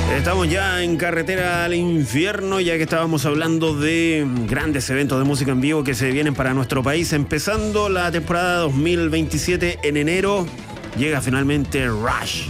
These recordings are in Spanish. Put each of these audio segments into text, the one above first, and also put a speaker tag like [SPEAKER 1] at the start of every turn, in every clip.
[SPEAKER 1] Estamos ya en Carretera al Infierno, ya que estábamos hablando de grandes eventos de música en vivo que se vienen para nuestro país. Empezando la temporada 2027 en enero, llega finalmente Rush.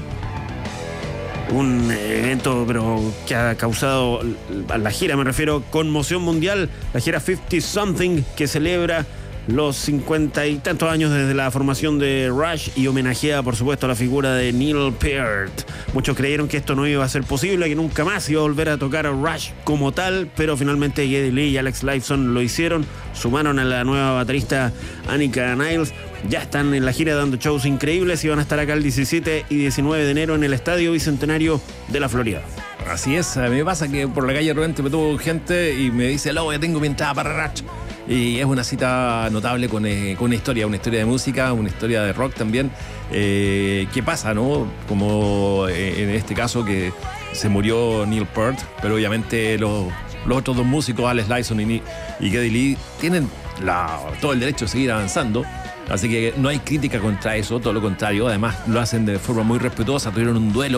[SPEAKER 1] Un evento pero que ha causado, a la gira me refiero, conmoción mundial. La gira 50 Something, que celebra los 50 y tantos años desde la formación de Rush y homenajea, por supuesto, a la figura de Neil Peart. Muchos creyeron que esto no iba a ser posible, que nunca más iba a volver a tocar a Rush como tal, pero finalmente Geddy Lee y Alex Lifeson lo hicieron. Sumaron a la nueva baterista Annika Niles. Ya están en la gira dando shows increíbles y van a estar acá el 17 y 19 de enero en el Estadio Bicentenario de la Florida.
[SPEAKER 2] Así es, a mí me pasa que por la calle de repente me tomo gente y me dice: "Lobo, ya tengo mi entrada para Rush". Y es una cita notable con una historia de música, una historia de rock también. ¿Qué pasa, no? Como en este caso que se murió Neil Peart, pero obviamente los otros dos músicos, Alex Lifeson y Geddy Lee, tienen todo el derecho de seguir avanzando. Así que no hay crítica contra eso, todo lo contrario. Además lo hacen de forma muy respetuosa, tuvieron un duelo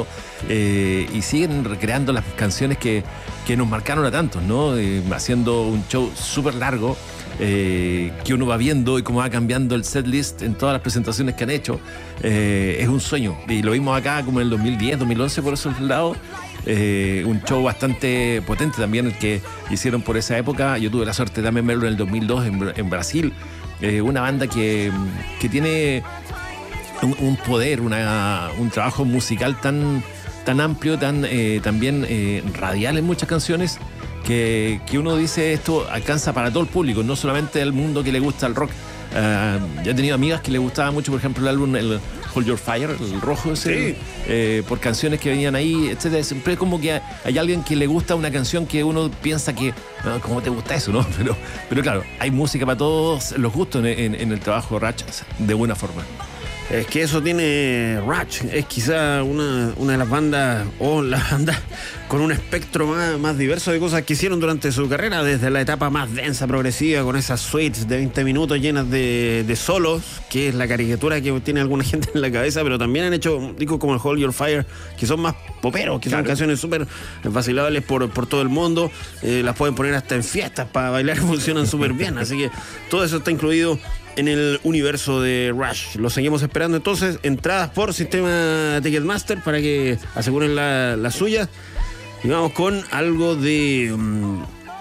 [SPEAKER 2] y siguen recreando las canciones que nos marcaron a tantos, ¿no? Haciendo un show súper largo que uno va viendo y cómo va cambiando el setlist en todas las presentaciones que han hecho. Es un sueño, y lo vimos acá como en el 2010, 2011 por esos lados. Un show bastante potente también el que hicieron por esa época. Yo tuve la suerte también de verlo en el 2002 en Brasil. Una banda que tiene un poder, un trabajo musical tan amplio, también radial en muchas canciones, que uno dice esto alcanza para todo el público, no solamente el mundo que le gusta el rock. Yo he tenido amigas que le gustaba mucho, por ejemplo, el álbum el Hold Your Fire, el rojo ese, sí. Por canciones que venían ahí, etcétera. Siempre como que hay alguien que le gusta una canción que uno piensa que ¿cómo te gusta eso, no? Pero claro, hay música para todos los gustos en el trabajo de Rush, de buena forma.
[SPEAKER 1] Es que eso tiene Rush, es quizá una de las bandas, o la banda con un espectro más diverso de cosas que hicieron durante su carrera, desde la etapa más densa, progresiva, con esas suites de 20 minutos llenas de solos, que es la caricatura que tiene alguna gente en la cabeza, pero también han hecho discos como el Hold Your Fire, que son más poperos, que claro, son canciones súper vacilables por todo el mundo. Las pueden poner hasta en fiestas para bailar, funcionan súper bien, así que todo eso está incluido en el universo de Rush. Lo seguimos esperando entonces. Entradas por sistema Ticketmaster para que aseguren la suya. Y vamos con algo del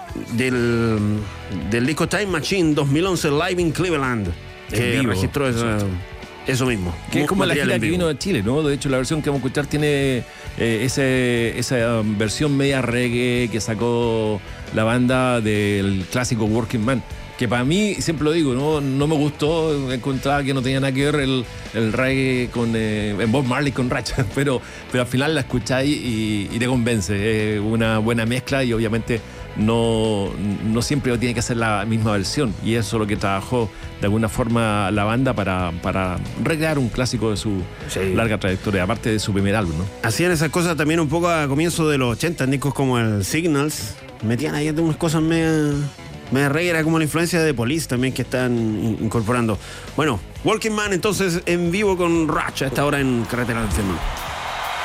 [SPEAKER 1] disco Time Machine 2011 Live in Cleveland, que registró eso mismo.
[SPEAKER 2] Que es como la gira que vino de Chile, ¿no? De hecho, la versión que vamos a escuchar tiene esa versión media reggae que sacó la banda del clásico Working Man, que para mí, siempre lo digo, no me gustó. Encontraba que no tenía nada que ver el reggae con Bob Marley con Rush, pero al final la escucháis y te convence. Es una buena mezcla, y obviamente no siempre tiene que ser la misma versión, y eso es lo que trabajó de alguna forma la banda para recrear un clásico de su larga trayectoria, aparte de su primer álbum, ¿no? Hacían esas cosas también un poco a comienzos de los 80, en discos como el Signals, metían ahí unas cosas media reggae, era como la influencia de Police también que están incorporando. Bueno, Walking Man entonces en vivo con Rush a esta hora en Carretera al Infierno.